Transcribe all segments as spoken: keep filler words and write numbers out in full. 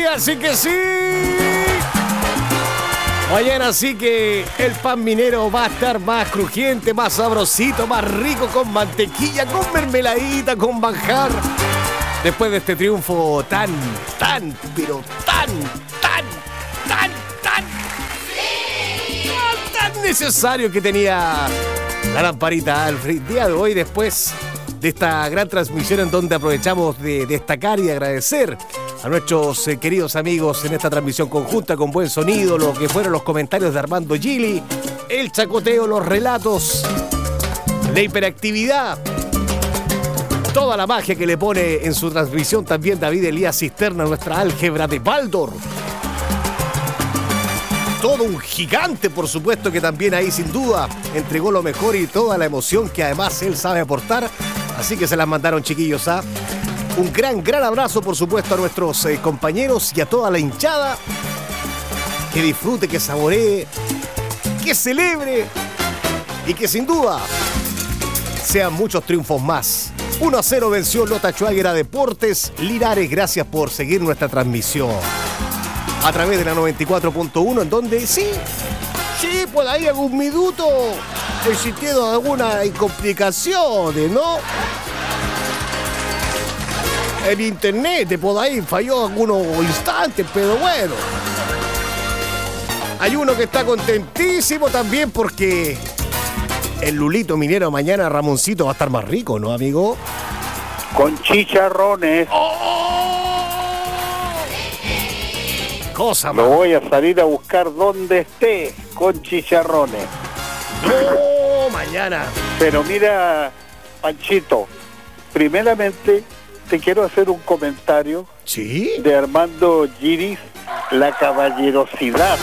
día, sí que sí. Mañana sí que el pan minero va a estar más crujiente, más sabrosito, más rico, con mantequilla, con mermeladita, con manjar. Después de este triunfo tan, tan, pero tan, tan, tan, tan, tan, tan necesario que tenía la lamparita Alfred. Día de hoy, después de esta gran transmisión en donde aprovechamos de destacar y agradecer a nuestros eh, queridos amigos en esta transmisión conjunta con buen sonido, lo que fueron los comentarios de Armando Gili, el chacoteo, los relatos, la hiperactividad, toda la magia que le pone en su transmisión también David Elías Cisterna, nuestra álgebra de Baldor. Todo un gigante, por supuesto, que también ahí sin duda entregó lo mejor y toda la emoción que además él sabe aportar. Así que se las mandaron, chiquillos, ¿ah? Un gran, gran abrazo, por supuesto, a nuestros eh, compañeros y a toda la hinchada. Que disfrute, que saboree, que celebre y que sin duda sean muchos triunfos más. uno a cero venció Lota Schwager a Deportes Linares. Gracias por seguir nuestra transmisión a través de la noventa y cuatro punto uno, en donde sí, sí, por ahí algún minuto existiendo algunas complicaciones, ¿no? El internet de por ahí falló algunos instantes, pero bueno. Hay uno que está contentísimo también porque el Lulito Minero mañana, Ramoncito, va a estar más rico, ¿no, amigo? Con chicharrones. ¡Oh! Cosa más. Lo voy a salir a buscar donde esté con chicharrones. ¡Oh! Mañana. Pero mira, Panchito, primeramente te quiero hacer un comentario. ¿Sí? De Armando Giris, la caballerosidad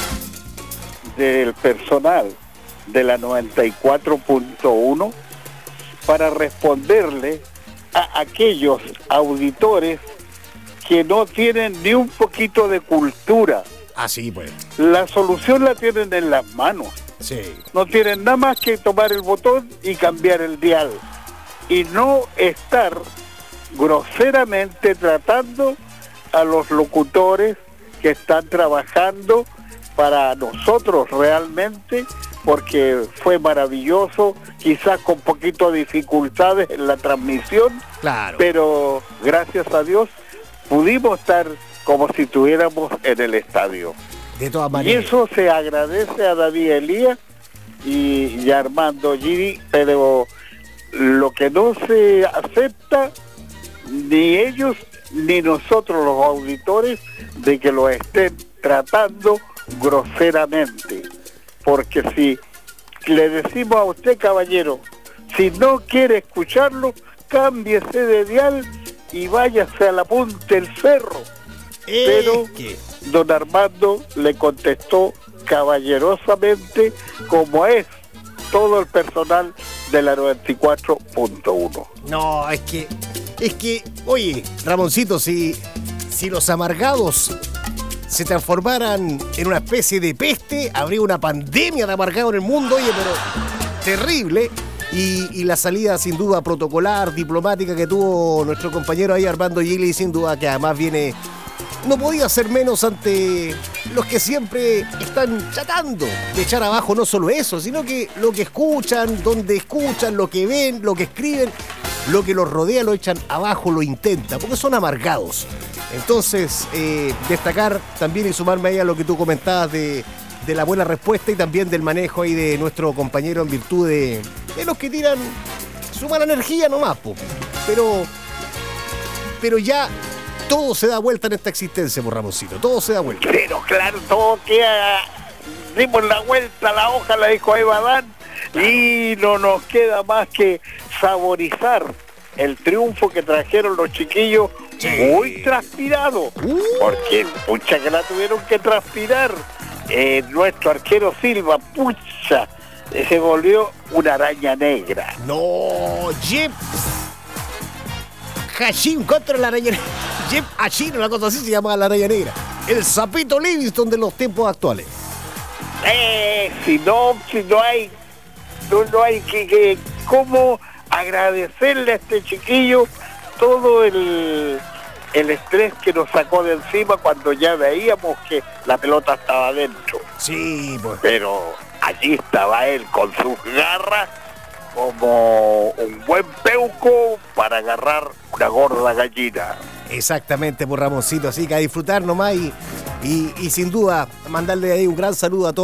del personal de la noventa y cuatro punto uno para responderle a aquellos auditores que no tienen ni un poquito de cultura. Así pues. La solución la tienen en las manos. Sí. No tienen nada más que tomar el botón y cambiar el dial. Y no estar groseramente tratando a los locutores que están trabajando para nosotros realmente, porque fue maravilloso, quizás con poquito de dificultades en la transmisión, claro, pero gracias a Dios pudimos estar como si estuviéramos en el estadio. De todas maneras. Y eso se agradece a David Elías y, y a Armando Giri, pero lo que no se acepta, ni ellos ni nosotros los auditores, de que lo estén tratando groseramente. Porque si le decimos a usted, caballero, si no quiere escucharlo, cámbiese de dial y váyase a la punta del cerro. Eh, Pero ¿qué? don Armando le contestó caballerosamente, como es todo el personal de la noventa y cuatro punto uno. No, es que, es que, oye, Ramoncito, si, si los amargados se transformaran en una especie de peste, habría una pandemia de amargado en el mundo, oye, pero terrible. Y, y la salida sin duda protocolar, diplomática que tuvo nuestro compañero ahí, Armando Gili, sin duda que además viene, no podía ser menos ante los que siempre están tratando de echar abajo no solo eso, sino que lo que escuchan, donde escuchan, lo que ven, lo que escriben, lo que los rodea lo echan abajo, lo intentan, porque son amargados. Entonces, eh, destacar también y sumarme ahí a lo que tú comentabas de, de la buena respuesta y también del manejo ahí de nuestro compañero en virtud de, de los que tiran su mala energía nomás, po. Pero, pero ya todo se da vuelta en esta existencia, por Ramoncito, todo se da vuelta. Pero claro, todo queda, dimos la vuelta a la hoja, la dijo Eva Dan, y no nos queda más que saborizar el triunfo que trajeron los chiquillos, sí, muy transpirado, uh. porque pucha que la tuvieron que transpirar. Eh, nuestro arquero Silva, pucha, se volvió una araña negra. No, Jeff Hashim contra la araña negra. Jeff Hashim, una cosa así se llama la araña negra. El sapito Livingston de los tiempos actuales. Eh, si no, si no hay, no, no hay que, que cómo agradecerle a este chiquillo todo el el estrés que nos sacó de encima cuando ya veíamos que la pelota estaba dentro. Sí, pues. Pero allí estaba él con sus garras como un buen peuco para agarrar una gorda gallina. Exactamente, por Ramoncito, así que a disfrutar nomás y, y, y sin duda mandarle ahí un gran saludo a todos.